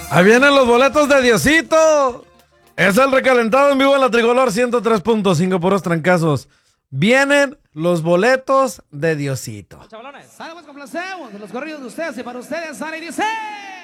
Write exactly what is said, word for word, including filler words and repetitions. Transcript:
Ahí vienen los boletos de Diosito. Es el recalentado en vivo en la Tricolor ciento tres punto cinco, puros trancazos. Vienen los boletos de Diosito. Chavalones, sale, pues complacemos de los corridos de ustedes y para ustedes sale y dice...